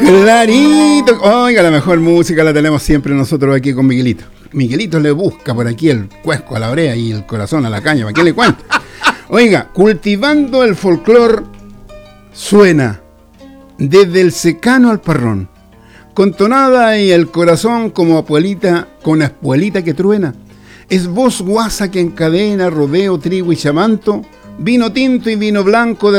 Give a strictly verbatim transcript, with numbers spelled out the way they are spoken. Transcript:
Clarito. Oiga, la mejor música la tenemos siempre nosotros aquí con Miguelito. Miguelito le busca por aquí el cuesco a la brea y el corazón a la caña. ¿Para qué le cuento? Oiga, cultivando el folclor suena desde el secano al parrón, con tonada y el corazón como apuelita, con espuelita que truena. Es voz guasa que encadena rodeo, trigo y chamanto, vino tinto y vino blanco de